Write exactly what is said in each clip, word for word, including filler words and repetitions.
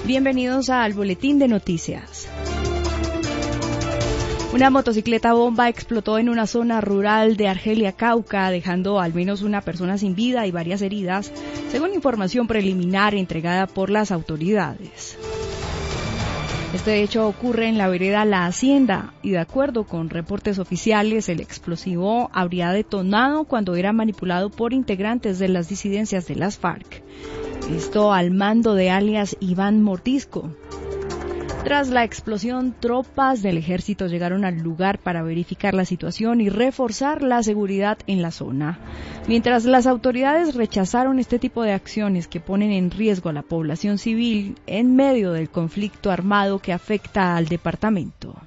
Bienvenidos al Boletín de Noticias. Una motocicleta bomba explotó en una zona rural de Argelia, Cauca, dejando al menos una persona sin vida y varias heridas, según información preliminar entregada por las autoridades. Este hecho ocurre en la vereda La Hacienda y, de acuerdo con reportes oficiales, el explosivo habría detonado cuando era manipulado por integrantes de las disidencias de las FARC. Esto al mando de alias Iván Mordisco. Tras la explosión, tropas del ejército llegaron al lugar para verificar la situación y reforzar la seguridad en la zona. Mientras las autoridades rechazaron este tipo de acciones que ponen en riesgo a la población civil en medio del conflicto armado que afecta al departamento.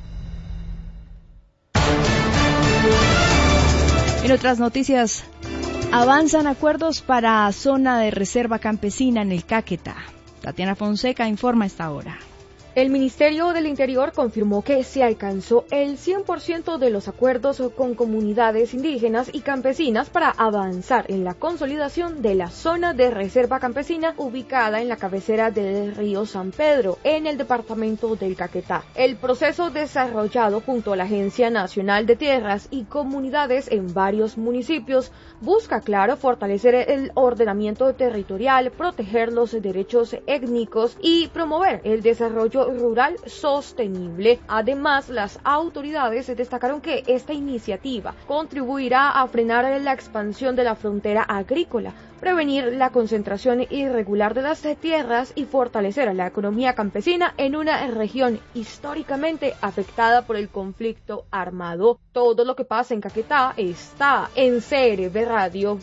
En otras noticias, avanzan acuerdos para zona de reserva campesina en el Caquetá. Tatiana Fonseca informa a esta hora. El Ministerio del Interior confirmó que se alcanzó el cien por ciento de los acuerdos con comunidades indígenas y campesinas para avanzar en la consolidación de la zona de reserva campesina ubicada en la cabecera del río San Pedro, en el departamento del Caquetá. El proceso desarrollado junto a la Agencia Nacional de Tierras y comunidades en varios municipios busca, claro, fortalecer el ordenamiento territorial, proteger los derechos étnicos y promover el desarrollo rural sostenible. Además, las autoridades destacaron que esta iniciativa contribuirá a frenar la expansión de la frontera agrícola, prevenir la concentración irregular de las tierras y fortalecer la economía campesina en una región históricamente afectada por el conflicto armado. Todo lo que pasa en Caquetá está en C R V Radio.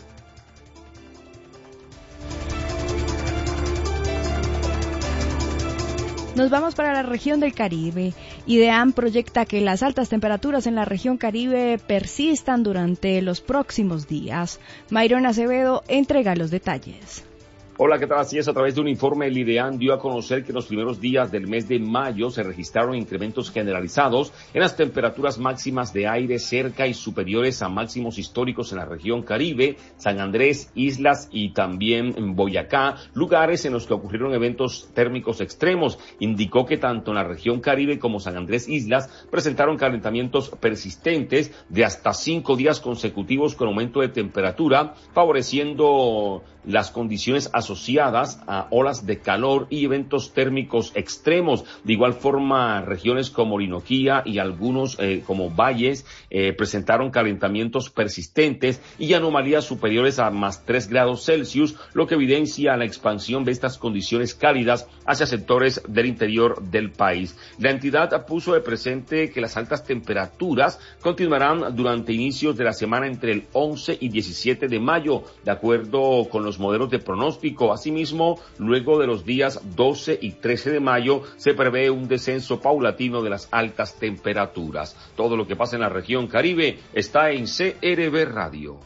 Nos vamos para la región del Caribe. IDEAM proyecta que las altas temperaturas en la región Caribe persistan durante los próximos días. Mayron Acevedo entrega los detalles. Hola, ¿qué tal? Así es, a través de un informe, el IDEAM dio a conocer que en los primeros días del mes de mayo se registraron incrementos generalizados en las temperaturas máximas de aire cerca y superiores a máximos históricos en la región Caribe, San Andrés, Islas y también en Boyacá, lugares en los que ocurrieron eventos térmicos extremos. Indicó que tanto en la región Caribe como San Andrés, Islas presentaron calentamientos persistentes de hasta cinco días consecutivos con aumento de temperatura, favoreciendo las condiciones asociadas a olas de calor y eventos térmicos extremos. De igual forma, regiones como Orinoquía y algunos eh, como valles eh, presentaron calentamientos persistentes y anomalías superiores a más tres grados Celsius, lo que evidencia la expansión de estas condiciones cálidas hacia sectores del interior del país. La entidad puso de presente que las altas temperaturas continuarán durante inicios de la semana entre el once y diecisiete de mayo, de acuerdo con los modelos de pronóstico. Asimismo, luego de los días doce y trece de mayo, se prevé un descenso paulatino de las altas temperaturas. Todo lo que pasa en la región Caribe está en C R V Radio.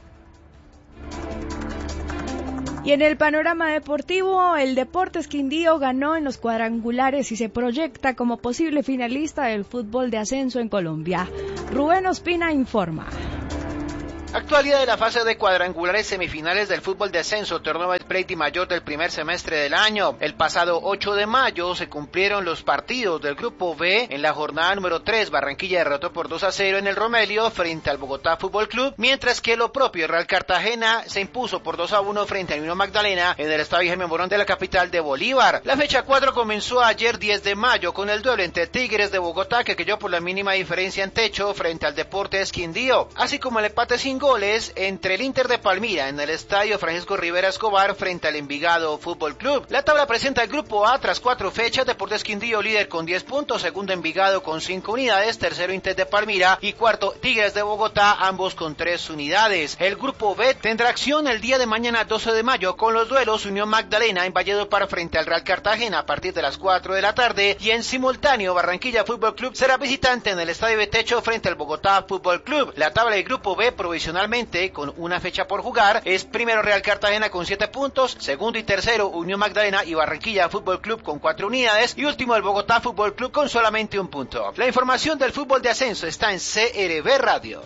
Y en el panorama deportivo, el Deportes Quindío ganó en los cuadrangulares y se proyecta como posible finalista del fútbol de ascenso en Colombia. Rubén Ospina informa. Actualidad de la fase de cuadrangulares semifinales del fútbol de ascenso, torneo del Play mayor del primer semestre del año. El pasado ocho de mayo se cumplieron los partidos del grupo B en la jornada número tres. Barranquilla derrotó por dos a cero en el Romelio frente al Bogotá Fútbol Club, mientras que lo propio Real Cartagena se impuso por dos a uno frente al Unión Magdalena en el estadio Jaime Morón de la capital de Bolívar. La fecha cuatro comenzó ayer diez de mayo con el duelo entre Tigres de Bogotá, que cayó por la mínima diferencia en techo frente al Deportes Quindío, así como el empate sin goles entre el Inter de Palmira en el estadio Francisco Rivera Escobar frente al Envigado Fútbol Club. La tabla presenta el grupo A tras cuatro fechas: Deportes Quindío líder con diez puntos, segundo Envigado con cinco unidades, tercero Inter de Palmira y cuarto Tigres de Bogotá, ambos con tres unidades. El grupo B tendrá acción el día de mañana doce de mayo con los duelos Unión Magdalena en Valledupar frente al Real Cartagena a partir de las cuatro de la tarde, y en simultáneo Barranquilla Fútbol Club será visitante en el estadio de techo frente al Bogotá Fútbol Club. La tabla del grupo B provisional con una fecha por jugar es primero Real Cartagena con siete puntos, segundo y tercero Unión Magdalena y Barranquilla Fútbol Club con cuatro unidades y último el Bogotá Fútbol Club con solamente un punto. La información del fútbol de ascenso está en C R V Radio.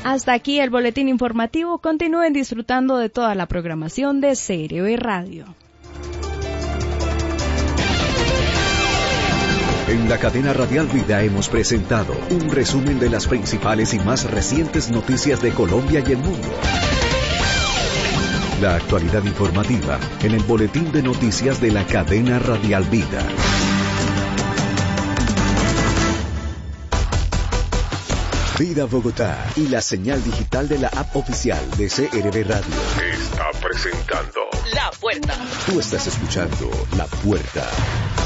Hasta aquí el boletín informativo. Continúen disfrutando de toda la programación de C R V Radio. En la cadena Radial Vida hemos presentado un resumen de las principales y más recientes noticias de Colombia y el mundo. La actualidad informativa en el boletín de noticias de la cadena Radial Vida. Vida Bogotá y la señal digital de la app oficial de C R V Radio está presentando La Puerta. Tú estás escuchando La Puerta.